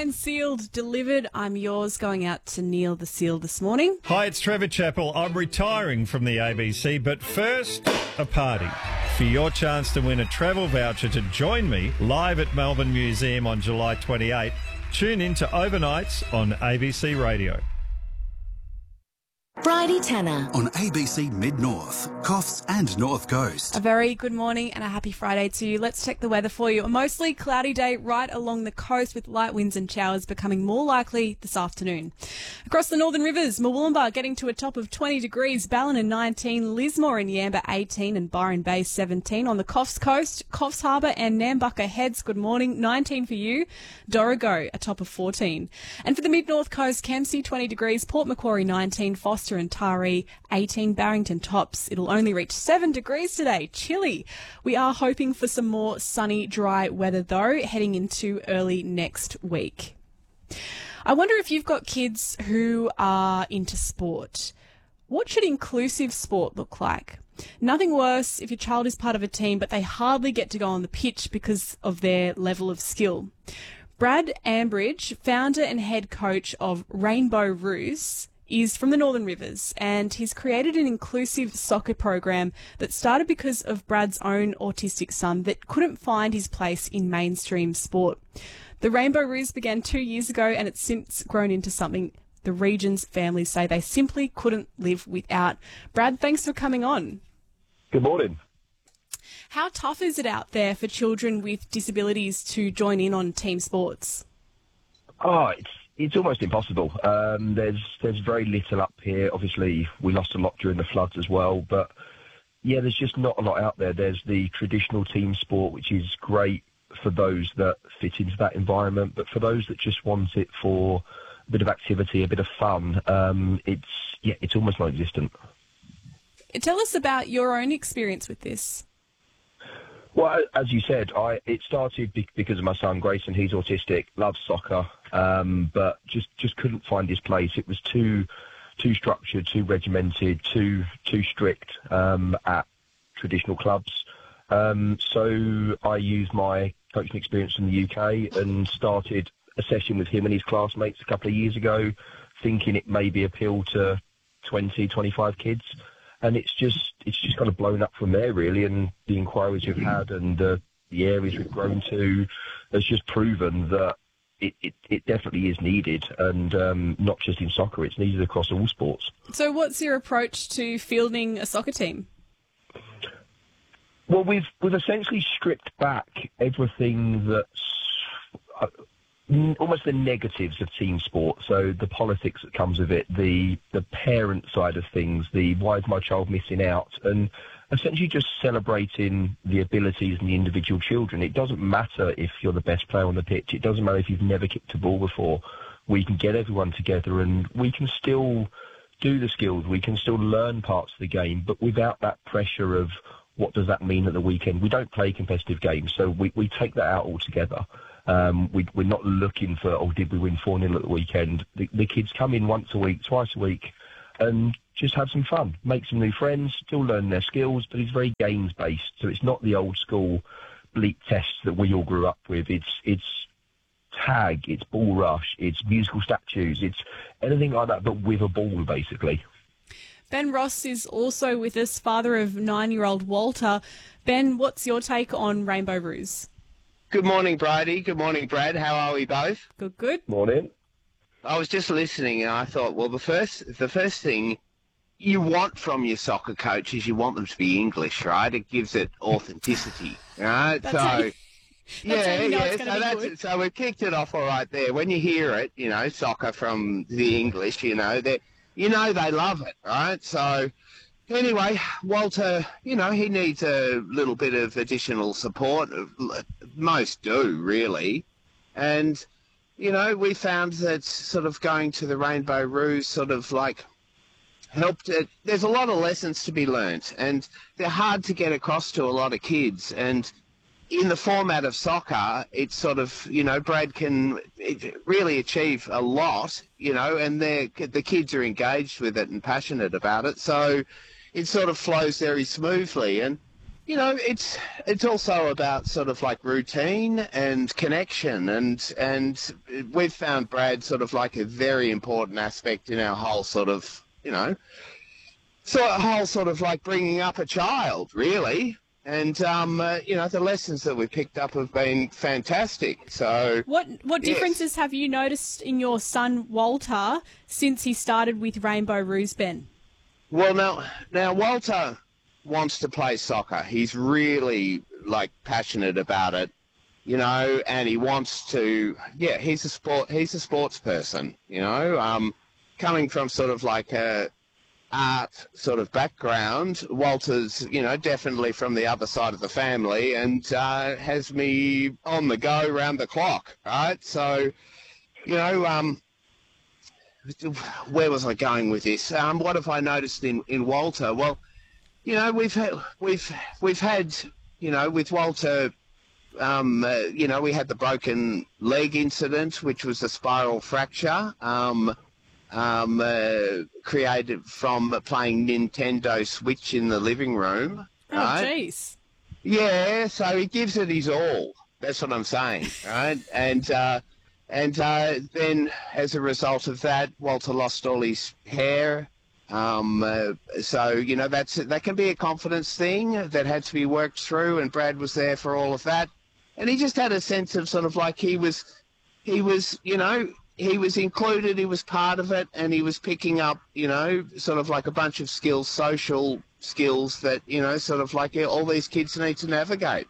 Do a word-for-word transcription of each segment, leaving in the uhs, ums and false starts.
Signed, sealed, delivered. I'm yours, going out to Neil the Seal this morning. Hi, it's Trevor Chappell. I'm retiring from the A B C, but first, a party. For your chance to win a travel voucher to join me live at Melbourne Museum on July twenty-eighth, tune in to Overnights on A B C Radio. Bridie Tanner on A B C Mid-North, Coffs and North Coast. A very good morning and a happy Friday to you. Let's check the weather for you. A mostly cloudy day right along the coast with light winds and showers becoming more likely this afternoon. Across the Northern Rivers, Murwillumbah getting to a top of twenty degrees, Ballina nineteen, Lismore and Yamba eighteen and Byron Bay seventeen. On the Coffs Coast, Coffs Harbour and Nambucca Heads, good morning, nineteen for you. Dorrigo, a top of fourteen. And for the Mid-North Coast, Kempsey twenty degrees, Port Macquarie nineteen, Foster and Taree eighteen, Barrington tops. It'll only reach seven degrees today. Chilly. We are hoping for some more sunny, dry weather though, heading into early next week. I wonder if you've got kids who are into sport. What should inclusive sport look like? Nothing worse if your child is part of a team but they hardly get to go on the pitch because of their level of skill. Brad Ambridge, founder and head coach of Rainbow Roos, is from the Northern Rivers, and he's created an inclusive soccer program that started because of Brad's own autistic son that couldn't find his place in mainstream sport. The Rainbow Roos began two years ago, and it's since grown into something the region's families say they simply couldn't live without. Brad, thanks for coming on. Good morning. How tough is it out there for children with disabilities to join in on team sports? Oh, it's It's almost impossible. Um, there's there's very little up here. Obviously, we lost a lot during the floods as well. But, yeah, there's just not a lot out there. There's the traditional team sport, which is great for those that fit into that environment. But for those that just want it for a bit of activity, a bit of fun, um, it's yeah, it's almost non-existent. Tell us about your own experience with this. Well, as you said, I it started because of my son Grayson. He's autistic, loves soccer, um, but just, just couldn't find his place. It was too too structured, too regimented, too too strict um, at traditional clubs. Um, so I used my coaching experience from the U K and started a session with him and his classmates a couple of years ago, thinking it maybe appeal to twenty, twenty-five kids. And it's just it's just kind of blown up from there, really. And the inquiries we've had and the, the areas we've grown to has just proven that it, it, it definitely is needed. And um, not just in soccer, it's needed across all sports. So what's your approach to fielding a soccer team? Well, we've, we've essentially stripped back everything that's... Uh, almost the negatives of team sport, so the politics that comes with it, the the parent side of things, the why is my child missing out, and essentially just celebrating the abilities and the individual children. It doesn't matter if you're the best player on the pitch, it doesn't matter if you've never kicked a ball before. We can get everyone together and we can still do the skills, we can still learn parts of the game, but without that pressure of what does that mean at the weekend. We don't play competitive games, so we, we take that out altogether. Um, we, we're not looking for, oh, did we win four nil at the weekend? The, the kids come in once a week, twice a week, and just have some fun, make some new friends, still learn their skills, but it's very games-based, so it's not the old school bleak tests that we all grew up with. It's it's tag, it's ball rush, it's musical statues, it's anything like that, but with a ball, basically. Ben Ross is also with us, father of nine-year-old Walter. Ben, what's your take on Rainbow Roos? Good morning, Bridie. Good morning, Brad. How are we both? Good, good. Morning. I was just listening and I thought, well, the first the first thing you want from your soccer coach is you want them to be English, right? It gives it authenticity, right? That's so, how you, that's yeah, how you know yeah. it's So gonna be that's good. it. So we've kicked it off all right there. When you hear it, you know, soccer from the English, you know, they, you know, they love it, right? So. Anyway, Walter, you know, he needs a little bit of additional support. Most do, really. And, you know, we found that sort of going to the Rainbow Roos sort of like helped. It. There's a lot of lessons to be learnt, and they're hard to get across to a lot of kids. And in the format of soccer, it's sort of, you know, Brad can really achieve a lot, you know, and the kids are engaged with it and passionate about it. So it sort of flows very smoothly. And you know, it's it's also about sort of like routine and connection, and and we've found Brad sort of like a very important aspect in our whole sort of, you know, so a whole sort of like bringing up a child, really. And, um, uh, you know, the lessons that we've picked up have been fantastic. So, What what yes. differences have you noticed in your son Walter since he started with Rainbow Ruse, Ben? Well, now, now Walter wants to play soccer. He's really, like, passionate about it, you know, and he wants to, yeah, he's a sport, he's a sports person, you know, um, coming from sort of like a art sort of background. Walter's, you know, definitely from the other side of the family, and uh, has me on the go round the clock, right? So, you know, um, where was I going with this? Um, what have I noticed in, in Walter? Well, you know, we've had, we've we've had, you know, with Walter, um, uh, you know, we had the broken leg incident, which was a spiral fracture. Um, Um, uh, created from playing Nintendo Switch in the living room. Oh, right? jeez. Yeah, so he gives it his all. That's what I'm saying, right? And uh, and uh, then as a result of that, Walter lost all his hair. Um, uh, so you know that's that can be a confidence thing that had to be worked through, and Brad was there for all of that. And he just had a sense of sort of like he was, he was, you know. He was included, he was part of it, and he was picking up, you know, sort of like a bunch of skills, social skills that, you know, sort of like all these kids need to navigate.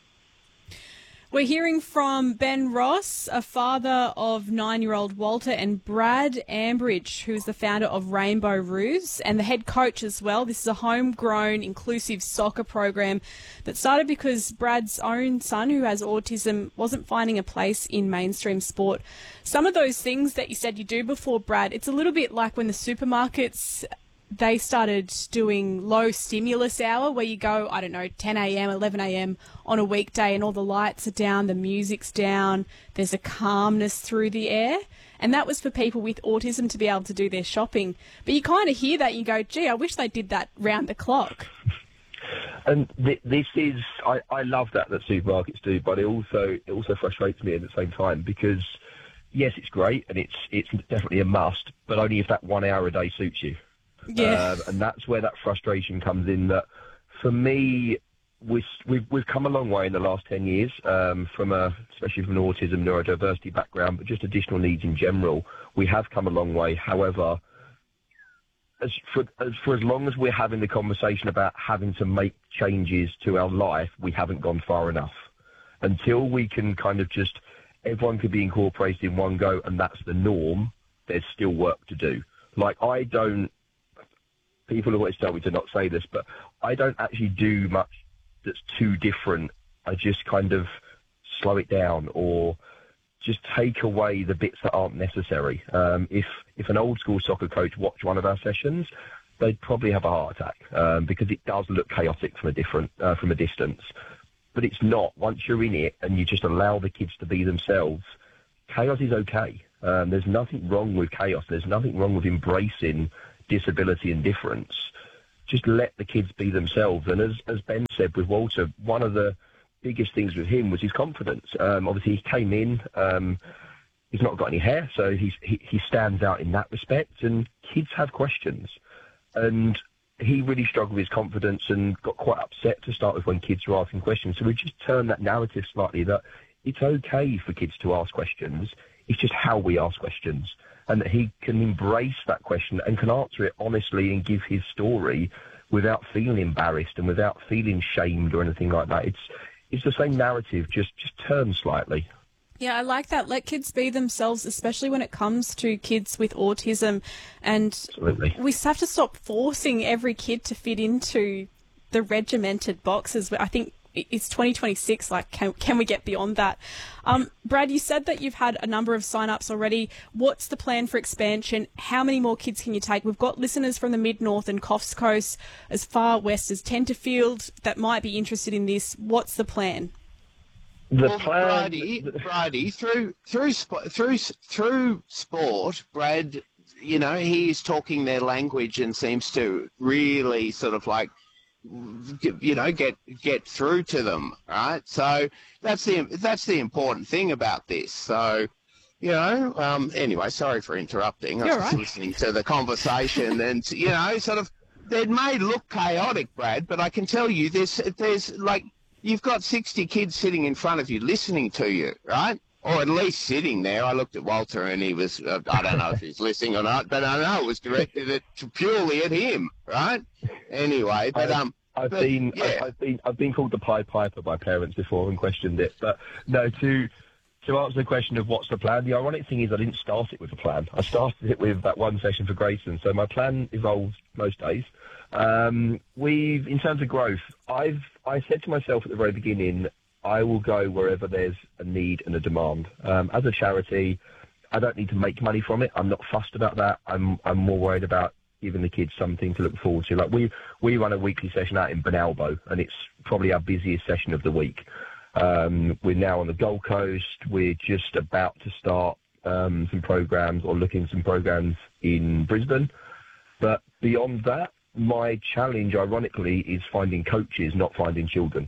We're hearing from Ben Ross, a father of nine-year-old Walter, and Brad Ambridge, who's the founder of Rainbow Ruse and the head coach as well. This is a homegrown, inclusive soccer program that started because Brad's own son, who has autism, wasn't finding a place in mainstream sport. Some of those things that you said you do before, Brad, it's a little bit like when the supermarkets, they started doing low stimulus hour where you go, I don't know, ten a.m, eleven a.m. on a weekday and all the lights are down, the music's down, there's a calmness through the air. And that was for people with autism to be able to do their shopping. But you kind of hear that and you go, gee, I wish they did that round the clock. And th- this is, I, I love that that supermarkets do, but it also it also frustrates me at the same time because, yes, it's great and it's it's definitely a must, but only if that one hour a day suits you. Yeah. Um, and that's where that frustration comes in. That for me, we've, we've, we've come a long way in the last ten years, um, from a, especially from an autism, neurodiversity background, but just additional needs in general. We have come a long way. However, as for, as for as long as we're having the conversation about having to make changes to our life, we haven't gone far enough. Until we can kind of just, everyone could be incorporated in one go and that's the norm, there's still work to do. Like, I don't, people always tell me to not say this, but I don't actually do much that's too different. I just kind of slow it down or just take away the bits that aren't necessary. Um, if if an old school soccer coach watched one of our sessions, they'd probably have a heart attack um, because it does look chaotic from a different uh, from a distance. But it's not. Once you're in it and you just allow the kids to be themselves, chaos is okay. Um, there's nothing wrong with chaos. There's nothing wrong with embracing disability and difference. Just let the kids be themselves. And as, as Ben said with Walter, one of the biggest things with him was his confidence. Um, obviously, he came in, um, he's not got any hair, so he's, he, he stands out in that respect. And kids have questions. And he really struggled with his confidence and got quite upset to start with when kids were asking questions. So we just turned that narrative slightly that it's okay for kids to ask questions. It's just how we ask questions. And that he can embrace that question and can answer it honestly and give his story without feeling embarrassed and without feeling shamed or anything like that. It's it's the same narrative, just, just turned slightly. Yeah, I like that. Let kids be themselves, especially when it comes to kids with autism. And Absolutely. We have to stop forcing every kid to fit into the regimented boxes. I think it's twenty twenty-six, like, can can we get beyond that? Um, Brad, you said that you've had a number of sign-ups already. What's the plan for expansion? How many more kids can you take? We've got listeners from the Mid-North and Coffs Coast, as far west as Tenterfield, that might be interested in this. What's the plan? The well, plan... Bridie, Bridie, through, through, sp- through, through sport, Brad, you know, he is talking their language and seems to really sort of like you know, get get through to them, right? So that's the that's the important thing about this. So, you know, um, anyway, sorry for interrupting. I was You're just right. listening to the conversation, and you know, sort of, it may look chaotic, Brad, but I can tell you, there's there's like you've got sixty kids sitting in front of you listening to you, right? Or at least sitting there. I looked at Walter and he was, uh, I don't know if he's listening or not, but I know it was directed at, purely at him, right? Anyway, but um, I've but, been yeah. I've been I've been called the Pied Piper by parents before and questioned it. But no, to to answer the question of what's the plan, the ironic thing is I didn't start it with a plan. I started it with that one session for Grayson. So my plan evolves most days. Um, we've in terms of growth, I've I said to myself at the very beginning, I will go wherever there's a need and a demand. Um, as a charity, I don't need to make money from it. I'm not fussed about that. I'm I'm more worried about giving the kids something to look forward to. Like we we run a weekly session out in Benalbo, and it's probably our busiest session of the week. Um, we're now on the Gold Coast. We're just about to start um, some programs or looking at some programs in Brisbane. But beyond that, my challenge, ironically, is finding coaches, not finding children.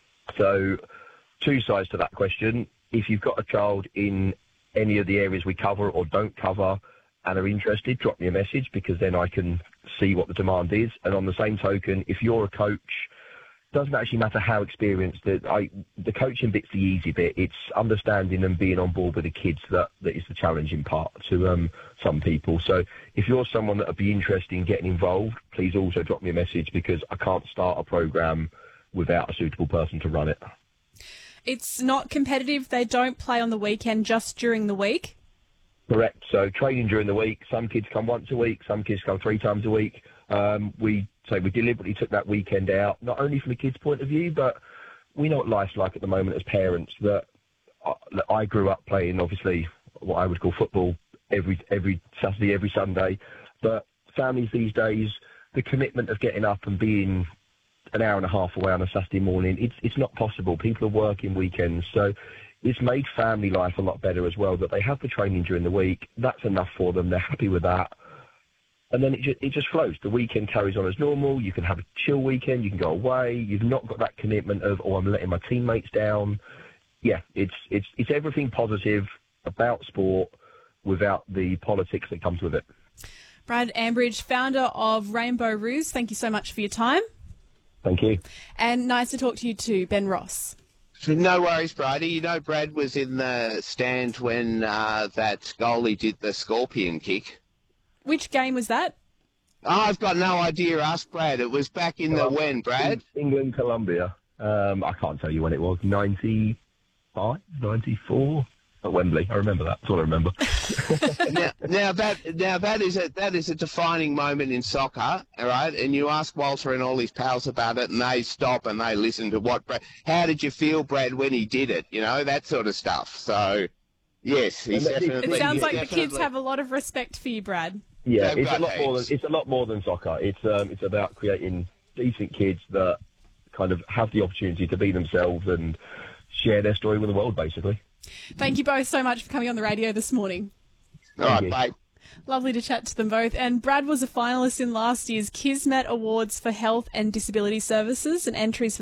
So two sides to that question. If you've got a child in any of the areas we cover or don't cover and are interested, drop me a message because then I can see what the demand is. And on the same token, if you're a coach, doesn't actually matter how experienced. The, I, the coaching bit's the easy bit. It's understanding and being on board with the kids that, that is the challenging part to um, some people. So if you're someone that would be interested in getting involved, please also drop me a message because I can't start a program without a suitable person to run it. It's not competitive. They don't play on the weekend, just during the week. Correct. So training during the week. Some kids come once a week. Some kids come three times a week. Um, we so we deliberately took that weekend out, not only from the kids' point of view, but we know what life's like at the moment as parents. That I, that I grew up playing, obviously, what I would call football every every Saturday, every Sunday. But families these days, the commitment of getting up and being an hour and a half away on a Saturday morning, it's it's not possible. People are working weekends, so it's made family life a lot better as well, that they have the training during the week. That's enough for them. They're happy with that. And then it just, it just flows. The weekend carries on as normal. You can have a chill weekend. You can go away. You've not got that commitment of, oh, I'm letting my teammates down. Yeah, it's it's it's everything positive about sport without the politics that comes with it. Brad Ambridge, founder of Rainbow Ruse, thank you so much for your time. Thank you. And nice to talk to you too, Ben Ross. No worries, Brady. You know, Brad was in the stand when uh, that goalie did the scorpion kick. Which game was that? Oh, I've got no idea. Ask Brad. It was back in the when, Brad? England, Colombia. Um, I can't tell you when it was. ninety-five, ninety-four at Wembley. I remember that. That's all I remember. now, now that now that is a that is a defining moment in soccer, all right? And you ask Walter and all his pals about it, and they stop and they listen to what Brad. How did you feel, Brad, when he did it? You know, that sort of stuff. So, yes, he's definitely. It sounds like definitely. the kids have a lot of respect for you, Brad. Yeah, They've it's a got lot more than heaps. it's a lot more than soccer. It's um, it's about creating decent kids that kind of have the opportunity to be themselves and share their story with the world, basically. Thank you both so much for coming on the radio this morning. All right, you. bye. Lovely to chat to them both. And Brad was a finalist in last year's Kismet Awards for Health and Disability Services, and entries for